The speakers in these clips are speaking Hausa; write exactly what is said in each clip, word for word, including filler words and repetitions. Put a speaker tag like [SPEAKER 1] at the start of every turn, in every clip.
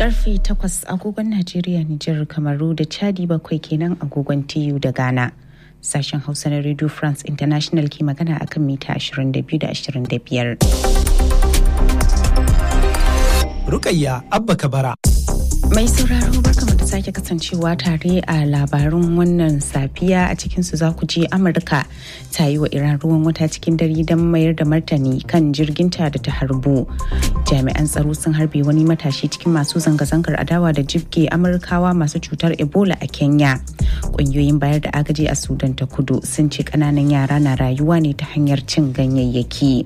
[SPEAKER 1] Karfe takwas agogon Najeriya, Nijar, Kamaru da Chadi bakwai kenan agogon T U da Ghana. Sashen Hausa na Radio France International ke magana akan mita ashirin da biyu da ashirin da biyar.
[SPEAKER 2] Rukayya Abba Kabara.
[SPEAKER 1] Mai sauraro barkamu da sake kasancewa tare a labarun wannan safiya. A cikinsu za ku ji Amurka ta yi wa Iran ruwan wata cikin dare don mayar da martani kan jirginta da ta harbo. Jami'an tsaro sun harbe wani matashi cikin masu zanga-zangar adawa da jibge Amurkawa masu cutar Ebola a Kenya. Ƙungiyoyin bayar da agaji a Sudan ta Kudu sun ce ƙananan yara na rayuwa ne ta hanyar cin ganyayyaki.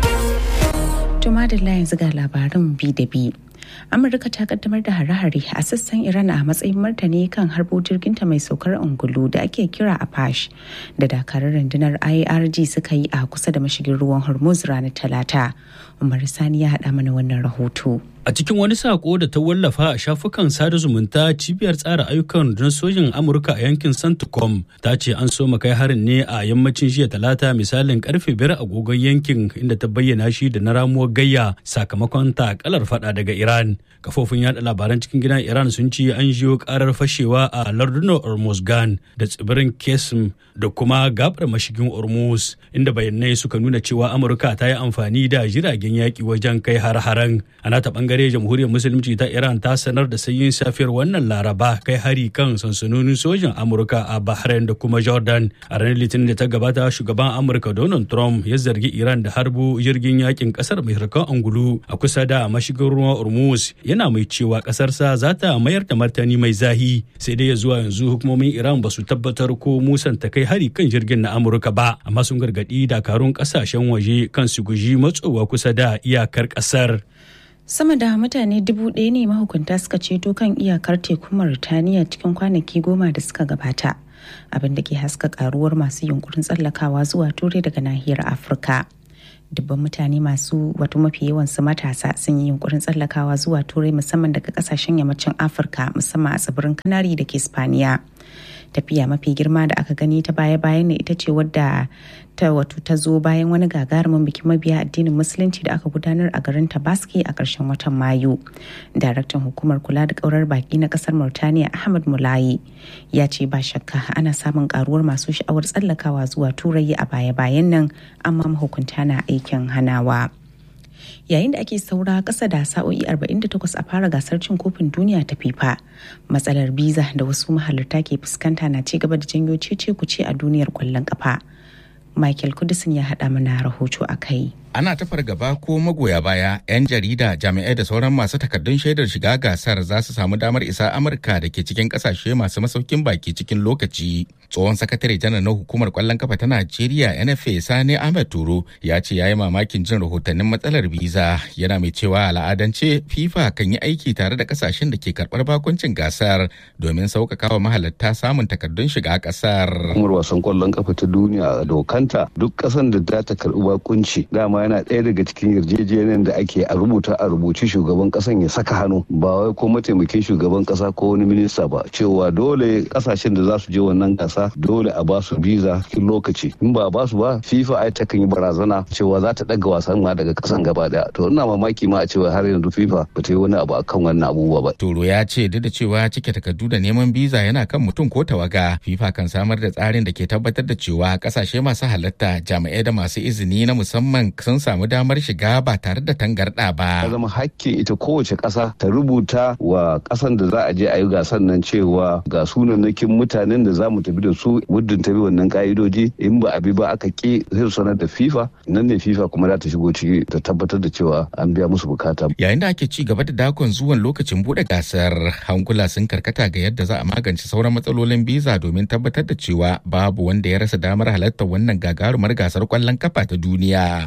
[SPEAKER 1] Tuma da yanzu ga labarin bi da bi. Amurka ta kaddamar da hare-hare a sassan Iran a matsayin martani kan harbo jirginta mai saukar ungulu da ake kira Apache da dakarar rundunar I R G suka yi a kusa da mashigin ruwan Hormuz ranar Talata. Umar Sani ya haɗa mana wannan rahoto.
[SPEAKER 3] A cikin wani sako da ta wallafa a shafukan sada zumunta, cibiyar tsara ayyukan rundunar sojin Amurka a yankin Centcom ta ce an so kai harin ne a yammacin jiya Talata misalin karfe biyar agogon yankin, inda ta bayyana shi da na ramuwar gayya sakamakon takalar fada daga Iran. Kafofin yada labaran cikin gidan Iran sun ce an jiyo karar fashewa a lardunan Hormuzgan da tsibirin Qasim da kuma gabar mashigin Hormuz, inda bayanai suka nuna cewa Amurka ta yi amfani da jiragen yaki wajen kai har-haren. Ana ta bangare jamhuriyar musulunci ta Iran ta sanar da sanyin safiyar wannan Laraba kai hari kan sansanonin sojin Amurka a Bahrain da kuma Jordan. A ranar Litinin da ta gabata, shugaban Amurka Donald Trump ya zargi Iran da harbo jirgin yakin kasar mai harkan angulu a kusa da mashigin ruwan Hormuz, yana mai cewa kasarsa za ta mayar da martani mai zahi. Sai dai ya zuwa yanzu hukumomin Iran ba su tabbatar ko musanta kai hari kan jirgin na Amurka ba, amma sun gargadi dakarun kasashen waje kan su guji matsowa kusa da iyakar kasar.
[SPEAKER 1] Sama da mutane dubu ɗaya ne mahukunta suka ceto kan iyakar tekun Mauritaniya cikin kwanaki goma da suka gabata, abin da ke haska karuwar masu yunkurin tsallakawa zuwa Turai daga nahiyar Afirka. Dubban mutane masu wato mafi yawansu matasa sun yi yunkurin tsallakawa zuwa Turai musamman daga kasashen yammacin Afirka, musamman a tsibirin Kanari da ke Spaniya. Tafiya mafi girma da aka gani ta baya-bayan ne ita ce wadda ta wato ta zo bayan wani gagarumin bikin mabiya addinin musulunci da aka gudanar a garin Tabaski a ƙarshen watan Mayu. Daraktan hukumar kula da ƙaurar baki na ƙasar Mauritaniya Ahmad Mulayi ya ce ba shakka ana samun karuwar masu sha'awar tsallakawa zuwa Turai a baya-bayan nan, amma mahukunta na aikin hanawa. Yayin da ake saura ƙasa da sa'o'i arba'in da takwas a fara gasar cin kofin duniya ta FIFA, matsalar biza da wasu mahalarta ke fuskanta na ci gaba da janyo cece kuce a duniyar ƙwallon ƙafa. Michael Kudisin ya haɗa mana rahoto a kai.
[SPEAKER 4] Ana ta fargaba ko magoya baya, 'yan jarida, jami'ai da sauran masu takardun shaidar shiga gasar za su samu damar isa Amurka da ke cikin kasashe masu masaukin baki cikin lokaci. Tsohon sakatare janar na hukumar kwallon kafa ta Najeriya N F A Sani Ahmed Turo ya ce ya yi mamakin jin rahotannin matsalar biza, yana mai cewa al'adance FIFA kan yi aiki tare da kasashen da ke karɓar bakuncin gasar domin sauƙaƙa wa mahalarta samun takardun shiga ƙasar.
[SPEAKER 5] Hukumar wasan kwallon kafa ta duniya a dokanta duk ƙasan da za ta karɓi bakunci dama yana ɗaya daga cikin yarjejeniyar da ake a rubuta a rubuci shugaban ƙasan ya saka hannu, ba wai ko mataimakin shugaban ƙasa ko wani minista ba, cewa dole ƙasashen da za su je wannan gasa dole a ba su biza cikin lokaci. In ba a ba su ba, FIFA ai ta kan yi barazana cewa za ta ɗaga wasan ma daga ƙasan gaba ɗaya. To ina mamaki ma a cewa har yanzu FIFA ba ta yi wani abu akan wannan abubuwa ba.
[SPEAKER 4] Toro ya ce duk da cewa cike takardu da neman biza yana kan mutum ko tawaga, FIFA kan samar da tsarin da ke tabbatar da cewa ƙasashe masu halatta, jami'ai da masu izini na musamman sun samu damar shiga ba tare da tangarɗa ba.
[SPEAKER 5] Ya zama hakkin ita kowace ƙasa ta rubuta wa ƙasan da za a je a yi gasan nan cewa ga sunannakin mutanen da za mu tafi da su muddin ta bi wannan ƙa'idoji, in ba a bi ba aka ƙi zai sanar da FIFA, nan ne FIFA kuma za ta shigo ciki ta tabbatar da cewa an biya musu bukata.
[SPEAKER 4] Yayin da ake ci gaba da dakon zuwan lokacin buɗe gasar, hankula sun karkata ga yadda za a magance sauran matsalolin biza domin tabbatar da cewa babu wanda ya rasa damar halartar wannan gagarumar gasar ƙwallon kafa ta duniya.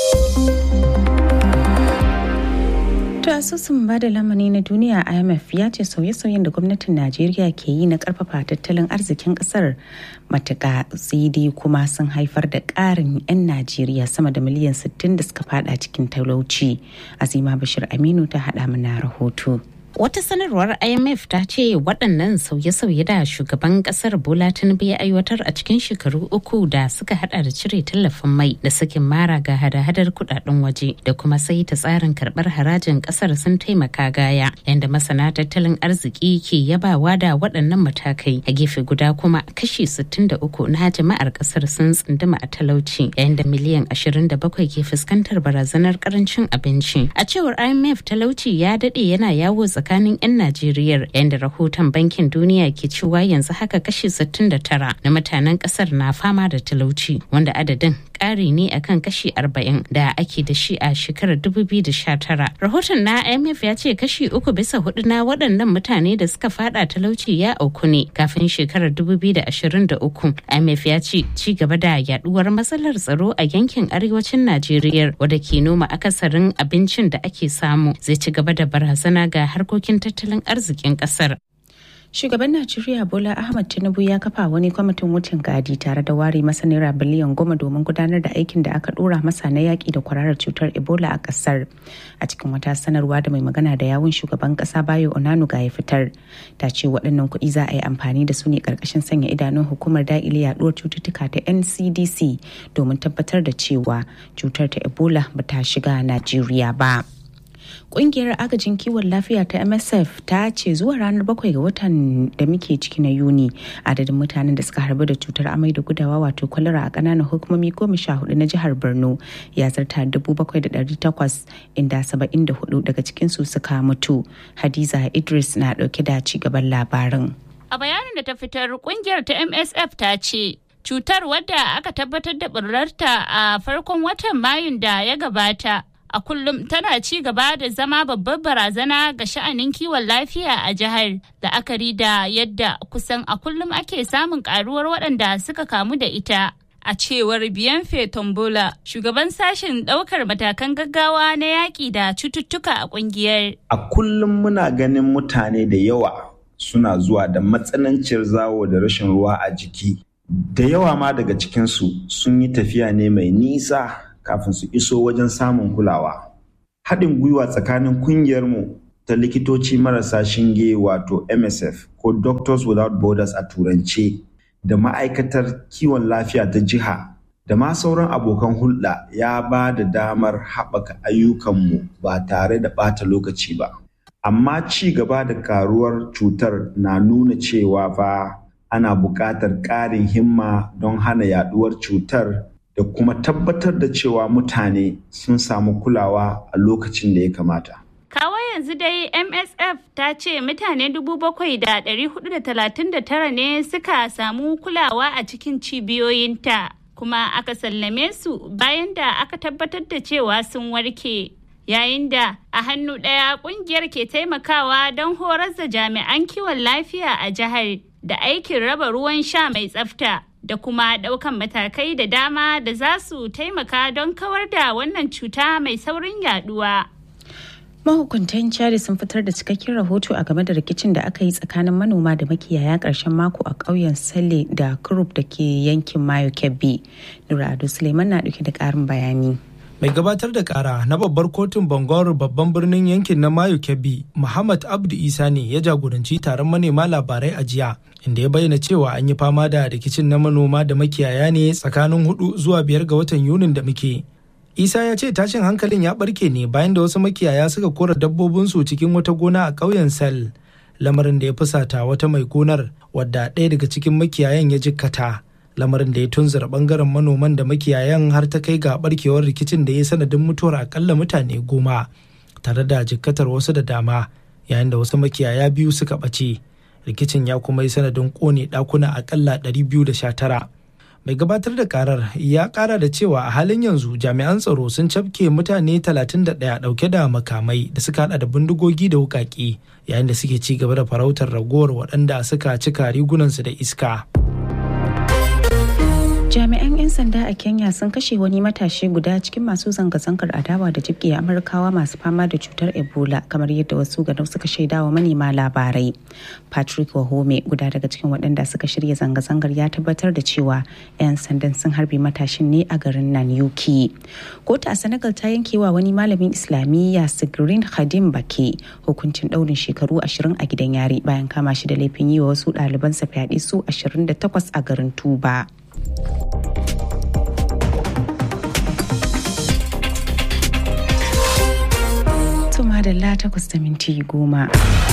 [SPEAKER 1] To asusun bada lamani na duniya I M F ya ce sauye-sauyen da gwamnatin Najeriya ke yi na karfafa tattalin arzikin kasar matuƙa tsidi kuma sun haifar da ƙarin 'yan Najeriya sama da miliyan sittin da suka fada cikin talauci. Azima Bashir Aminu ta haɗa mana rahoto.
[SPEAKER 6] Wata sanarwar I M F ta ce waɗannan sauye-sauye da shugaban ƙasar Bola Tinubu ya aiwatar a cikin shekaru uku da suka hada da cire tallafin mai da sakin mara ga hada-hadar kudaden waje da kuma sai ta tsarin karɓar harajin ƙasar sun taimaka gaya, yanda masana tattalin arziki ke yabawa da waɗannan matakai. A gefe guda kuma kashi sittin da uku na jama'ar ƙasar sun tsunduma a talauci, yayin da miliyan ashirin da bakwai ke fuskantar barazanar ƙarancin abinci. A cewar I M F, talauci ya daɗe yana yawo tsakanin 'yan Najeriya, yadda rahoton Bankin Duniya ke cewa yanzu haka kashi sittin da tara na mutanen kasar na fama da talauci, wanda adadin ƙari ne akan kashi arba'in da ake da shi a shekarar dubu biyu da sha tara. Rahoton na I M F ya ce kashi uku bisa hudu na waɗannan mutane da suka fada talauci ya auku ne kafin shekarar dubu biyu da ashirin da uku. I M F ya ce ci gaba da yaduwar matsalar tsaro a yankin arewacin Najeriya, wadda ke noma akasarin abincin da ake samu, zai ci gaba da barazana ga harkokin tattalin arzikin kasar.
[SPEAKER 1] Shugaban Najeriya Bola Ahmed Tinubu ya kafa wani kwamitin wucin gadi tare da ware masa naira biliyan goma domin gudanar da aikin da aka dora masa na yaƙi da kwararar cutar Ebola a ƙasar. A cikin wata sanarwa da mai magana da yawun shugaban ƙasa Bayo Onanuga ya fitar, ta ce waɗannan kuɗi za a yi amfani da su ne ƙarƙashin sanya idanun hukumar daƙile yaɗuwar cututtuka ta N C D C domin tabbatar da cewa cutar ta Ebola ba ta shiga Najeriya ba. Ƙungiyar agajin kiwon lafiya ta M S F ta ce zuwa ranar bakwai ga watan da muke ciki na Yuni, adadin mutanen da suka harbu da cutar amai da gudawa wato kwalara a ƙananan hukumomi goma sha hudu na jihar Borno ya zarta dubu bakwai da ɗari takwas, inda saba'in da hudu daga cikinsu suka mutu. Hadiza Idris na ɗauke da ci gaban labarin.
[SPEAKER 7] A bayanin da ta fitar, ƙungiyar ta M S F ta ce cutar, wadda aka tabbatar da ɓullarta a farkon watan Mayun da ya gabata, a kullum tana ci gaba da zama babbar barazana ga sha'anin kiwon lafiya a jihar, la'akari da yadda kusan a kullum ake samun karuwar waɗanda suka kamu da ita. A cewar Bienfe Tombola, shugaban sashen ɗaukar matakan gaggawa na yaƙi da cututtuka a ƙungiyar.
[SPEAKER 8] A kullum muna ganin mutane da yawa suna zuwa da matsananciyar zawo da rashin ruwa a jiki. Da yawa ma daga cikinsu sun yi tafiya ne mai nisa kafin su iso wajen samun kulawa. Haɗin gwiwa tsakanin kungiyarmu ta likitoci marasa shinge wato M S F ko Doctors Without Borders a turance da ma'aikatar kiwon lafiya ta jiha da ma sauran abokan hulɗa ya ba da damar haɓaka ayyukanmu ba tare da ɓata lokaci ba. Amma ci gaba da karuwar cutar na nuna cewa fa ana buƙatar ƙarin himma don hana yaɗuwar cutar da kuma tabbatar da cewa mutane sun samu kulawa a lokacin da ya kamata.
[SPEAKER 7] Kawo yanzu dai M S F ta ce mutane dubu bakwai da ɗari hudu da talatin da tara ne suka samu kulawa a cikin cibiyoyinta, kuma aka sallame su bayan da aka tabbatar da cewa sun warke. Yayin da a hannu ɗaya ƙungiyar ke taimakawa don horar da jami'an kiwon lafiya a jihar da aikin raba ruwan sha mai tsafta, da kuma ɗaukan matakai da dama da za su taimaka don kawar da wannan cuta mai saurin yaduwa.
[SPEAKER 1] Mahukuntan Chad sun fitar da cikakken rahoto a game da rikicin da aka yi tsakanin manoma da makiyaya ƙarshen mako a ƙauyen Sale da Kurup da ke yankin Mayo Kebbi. Nura Ado Suleiman na ɗauke da ƙarin bayani.
[SPEAKER 2] Mai gabatar da kara na babbar kotun Bangor babban birnin yankin na Mayo Kebbi, Muhammad Abdu Isa ne ya jagoranci taron manema labarai a jiya, inda ya bayyana cewa an yi fama da rikicin na manoma da makiyaya ne tsakanin hudu zuwa biyar ga watan Yunin da muke. Isa ya ce tashin hankalin ya barke ne bayan da wasu makiyaya suka kora dabbobinsu cikin wata gona a ƙauyen Sel, lamarin da ya fusata wata mai gonar wadda ɗaya daga cikin makiyayan ya jikkata. Lamarin da ya tunzura bangaren manoman da makiyayan har ta kai ga barkewar rikicin da ya sanadin mutuwar akalla mutane goma tare da jikkatar wasu da dama, yayin da wasu makiyaya biyu suka ɓace. Rikicin ya kuma yi sanadin ƙone ɗakuna akalla ɗari biyu da sha tara. Mai gabatar da karar ya ƙara da cewa a halin yanzu jami'an tsaro sun cafke mutane talatin da ɗaya ɗauke da makamai da suka haɗa da bindigogi da wuƙaƙe, yayin da suke ci gaba da farautar ragowar waɗanda suka cika rigunansu da iska.
[SPEAKER 1] Jami'an 'yan sanda a Kenya sun kashe wani matashi guda cikin masu zanga-zangar adawa da jibge Amurkawa masu fama da cutar Ebola, kamar yadda wasu ganau suka shaidawa manema labarai. Patrick Wahome, guda daga cikin waɗanda suka shirya zanga-zangar, ya tabbatar da cewa 'yan sandan sun harbe matashin ne a garin Nanyuki. Kotu a Senegal ta yankewa wani malamin Islamiyya Sigrin Khadim Bake hukuncin ɗaurin shekaru ashirin a gidan yari bayan kama shi da laifin yi wa wasu ɗalibansa fyaɗe su ashirin da takwas a garin Tuba. Tuma da la takwas da minti goma.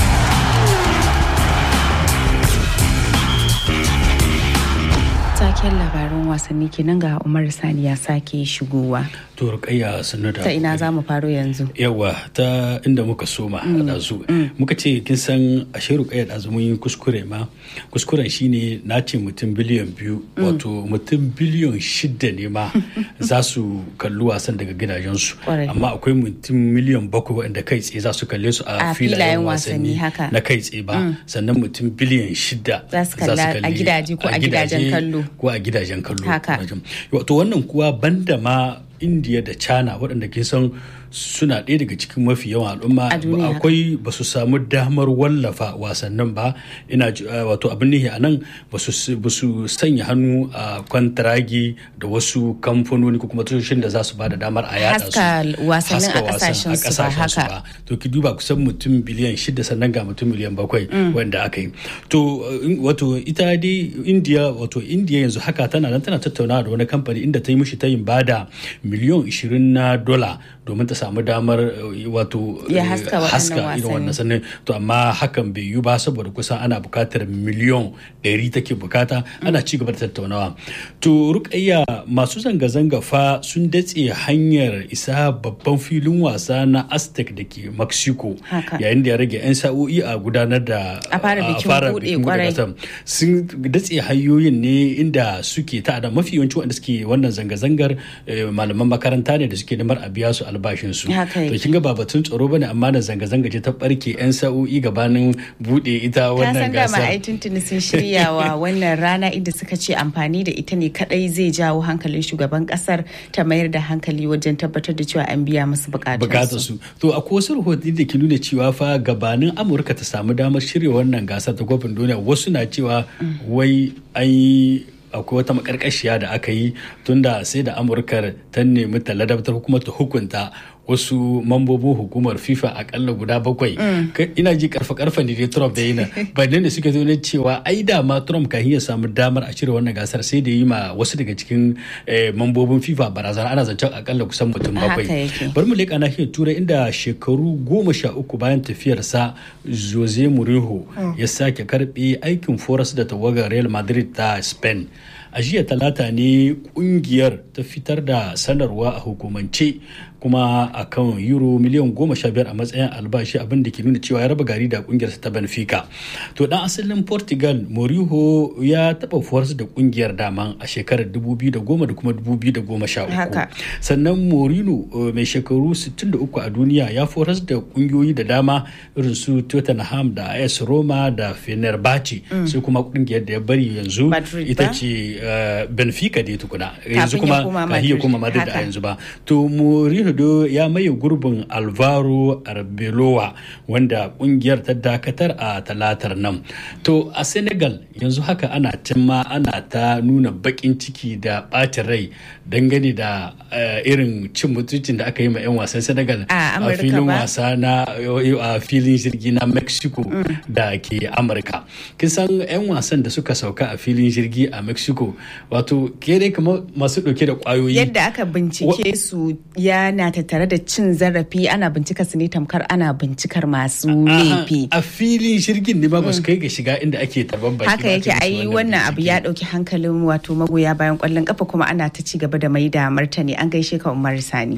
[SPEAKER 1] Taken labaran wasanni kenan ga Umar Sani ya sake shigowa.
[SPEAKER 3] To Rukayya sannu da.
[SPEAKER 1] Ta ina za mu faro yanzu?
[SPEAKER 3] Yawa ta inda muka soma a dazu. Muka ce kin san ashe Rukayya da mun yi kuskure ma. Kuskuren shine na ce mutum biliyan biyu wato mutum biliyan shida ne ma za su kalli wasan daga gidajensu. Amma akwai mutum miliyan bakwai waɗanda kai tsaye za su kalle su a filayen wasanni na kai tsaye ba. Sannan mutum biliyan shida
[SPEAKER 1] za su kalla a gidaje ko a gidajen kallo.
[SPEAKER 3] Ko a gidajen kallo. Wato wannan kuwa banda ma India da China waɗanda kin san suna ɗaya daga cikin mafi yawan al'umma akwai ba su samu damar wallafa wasannin ba ina wato abin nihi a nan ba su sanya hannu a kwantaragi da wasu kamfanoni ko kuma tashoshin da za su ba da damar a yada su
[SPEAKER 1] haska wasannin a kasashen su ba haka
[SPEAKER 3] to ki duba kusan mutum biliyan shida sannan ga mutum miliyan bakwai wanda aka yi to wato ita dai India wato India yanzu haka tana nan tana tattaunawa da wani kamfani inda ta yi mishi ta yin bada miliyan ishirin na dola domin ta samu damar wato
[SPEAKER 1] ya haska
[SPEAKER 3] irin wannan sannan to amma hakan bai yi ba saboda kusan ana bukatar miliyan ɗari take bukata ana ci gaba da tattaunawa to Rukayya masu zanga-zanga fa sun datse hanyar isa babban filin wasa na Aztec da ke Mexico yayin da ya rage 'yan sa'o'i a gudanar da
[SPEAKER 1] a fara bikin buɗe gasar
[SPEAKER 3] sun datse hanyoyin ne inda suke ta da mafi yawanci wanda suke wannan zanga-zangar malaman makaranta ne da suke damar a biya su albashinsu. To kin ga ba batun tsaro bane amma na zanga-zanga ce ta barke 'yan sa'o'i gabanin bude ita wannan gasar.
[SPEAKER 1] Ka san dama ai tuntuni sun shiryawa wannan rana inda suka ce amfani da ita ne kadai zai jawo hankalin shugaban kasar ta mayar da hankali wajen tabbatar da cewa an biya musu bukatunsu.
[SPEAKER 3] To akwai wasu rahotanni da ke nuna cewa fa gabanin Amurka ta samu damar shirya wannan gasar ta kofin duniya wasu na cewa wai an yi akwai wata makarkashiya da aka yi tunda sai da Amurka ta nemi ta ladabtar kuma ta hukunta wasu mambobin hukumar FIFA akalla guda bakwai. Ina ji karfa karfa ne Trump da yana bayanan da suka zo ne cewa ai da ma Trump kan iya samu damar a cire wannan gasar sai da yi ma wasu daga cikin mambobin FIFA barazana ana zancen akalla kusan mutum bakwai. Bari mu leƙa nahiyar Turai inda shekaru goma sha uku bayan tafiyarsa Jose Mourinho ya sake karɓe aikin foras da tawagar Real Madrid ta Spain. A jiya talata ne kungiyar ta fitar da sanarwa a hukumance kuma a kan euro miliyan goma sha biyar a matsayin albashi abin da ke nuna cewa ya raba gari da kungiyarsa ta Benfica. To dan asalin Portugal Mourinho ya taba fuwarsa da kungiyar daman a shekarar dubu biyu da goma da kuma dubu biyu da goma sha uku. Sannan Mourinho mai shekaru sittin da uku a duniya ya fuwarsa da kungiyoyi da dama irin su Tottenham da A S Roma da Fenerbahce sai kuma kungiyar da ya bari yanzu ita ce Benfica da tukuna yanzu kuma kahiya kuma Madrid a yanzu ba. To Mourinho ya maye gurbin Alvaro Arbeloa wanda kungiyar ta dakatar a talatar nan. To a Senegal yanzu haka ana cimma ana ta nuna bakin ciki da bacin rai dangane da irin cin mutuncin da aka yi ma 'yan wasan Senegal a filin wasa na a filin jirgi na Mexico da ke Amurka. Kin san 'yan wasan da suka sauka a filin jirgi a Mexico wato kere kamar masu dauke da kwayoyi
[SPEAKER 1] yadda aka bincike su yana tattare da cin zarafi ana bincika su ne tamkar ana bincikar masu laifi
[SPEAKER 3] a filin jirgin ne ba ba su kai ga shiga inda ake tarban baki
[SPEAKER 1] haka yake ai wannan abu ya dauki hankalin wato magoya bayan kwallon kafa kuma ana ta ci gaba da mai da martani. An gaishe ka Umar Sani.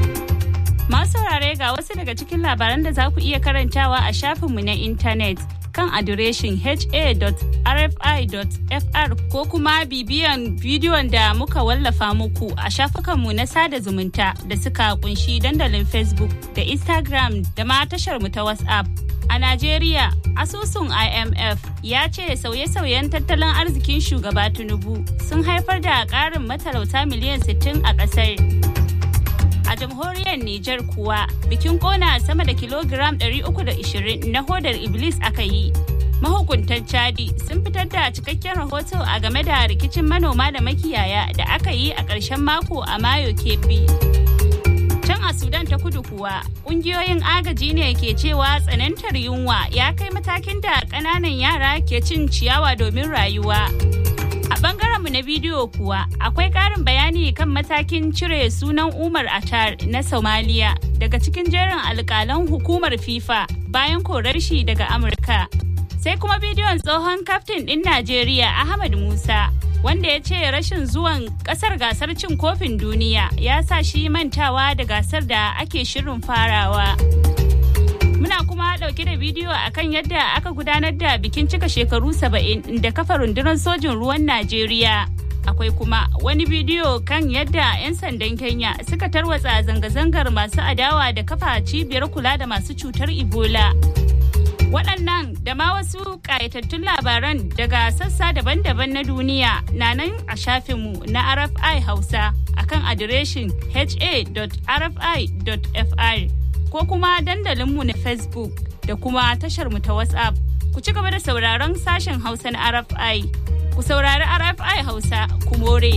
[SPEAKER 7] Masu saurare ga wasu daga cikin labaran da za ku iya karantawa a shafinmu na intanet. akan adireshin h a dot r f i dot f r ko kuma bibiyan bidiyon da muka wallafa muku a shafukanmu na sada zumunta da suka kunshi dandalin Facebook da Instagram da ma tashar mu ta WhatsApp. A Najeriya, asusun I M F ya ce sauye-sauyen tattalin arzikin shugaba Tinubu sun haifar da ƙarin matalauta miliyan sittin a ƙasar. A jamhuriyar Nijar kuwa, bikin ƙona sama da kilogiram ɗari uku da ashirin na hodar Iblis aka yi. Mahukuntan Chadi sun fitar da cikakken rahoto a game da rikicin manoma da makiyaya da aka yi a ƙarshen mako a Mayo Kebbi. Can a Sudan ta kudu kuwa, ƙungiyoyin agaji ne ke cewa tsanantar yunwa ya kai matakin da ƙananan yara ke cin ciyawa domin rayuwa. A ɓangarenmu na bidiyo kuwa, akwai ƙarin bayani kan matakin cire sunan Umar Atar na Somalia daga cikin jerin alƙalan hukumar FIFA bayan korar shi daga Amurka. Sai kuma bidiyon tsohon kaftin ɗin Najeriya Ahmad Musa, wanda ya ce rashin zuwan kasar gasar cin kofin duniya ya sa shi mantawa da gasar da ake shirin farawa. Muna kuma dauke da bidiyo akan yadda aka gudanar da bikin cika shekaru saba'in da kafa rundunar sojin ruwan Najeriya. Akwai kuma wani bidiyo kan yadda 'yan sandan Kenya suka tarwatsa zanga-zangar masu adawa da kafa cibiyar kula da masu cutar Ebola. Waɗannan da ma wasu ƙayatattun labaran daga sassa daban-daban na duniya na nan a shafinmu na R F I Hausa akan adireshin h a dot r f i dot f r ko kuma dandalinmu na Facebook da kuma tasharmu ta WhatsApp. Ku ci gaba da sauraron sashen Hausa na R F I. Ku saurari R F I Hausa, ku more.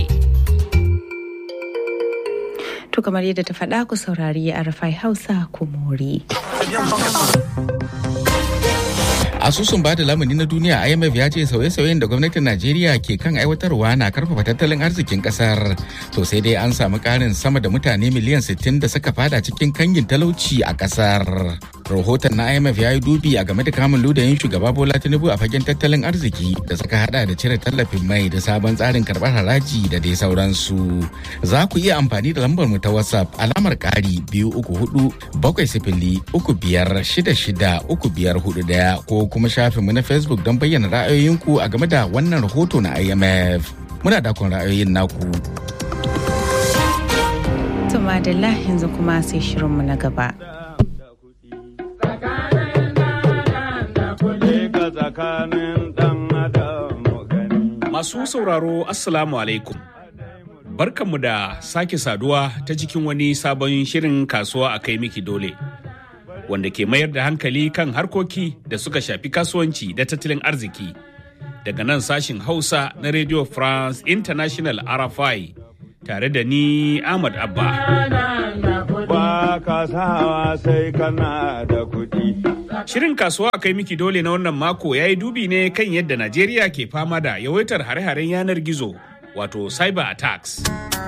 [SPEAKER 1] To kamar yadda ta faɗa, ku saurari R F I Hausa, ku more.
[SPEAKER 4] Asusun bada lamuni na duniya I M F ya ce sauye-sauyen da gwamnatin Najeriya ke kan aiwatarwa na karfafa tattalin arzikin kasar. To sai dai an samu karin sama da mutane miliyan sittin da suka fada cikin kangin talauci a kasar. Rahoton na I M F ya yi dubi a game da kamun ludayin shugaba Bola Tinubu a fagen tattalin arziki da suka hada da cire tallafin mai da sabon tsarin karbar haraji da dai sauransu. Za ku iya amfani da lambar mu ta WhatsApp alamar ƙari biyu uku hudu bakwai sifili uku biyar shida shida uku biyar hudu daya ko kuma shafinmu na Facebook don bayyana ra'ayoyinku a game da wannan rahoto na I M F. Muna dakon ra'ayoyin naku.
[SPEAKER 1] Tuma da yanzu kuma sai shirinmu na gaba.
[SPEAKER 9] Masu sauraro Assalamu alaikum. Barkanmu da sake saduwa ta cikin wani sabon shirin kasuwa a kai miki dole. Wanda ke mayar da hankali kan harkoki da suka shafi kasuwanci da tattalin arziki. Daga nan sashin Hausa na Radio France International R F I tare da ni Ahmad Abba.
[SPEAKER 10] Ba ka sawa sai kana da kuɗi.
[SPEAKER 9] Shirin kasuwa a kai miki dole na wannan mako ya yi dubi ne kan yadda Najeriya ke fama da yawaitar hare-haren yanar gizo wato cyber attacks.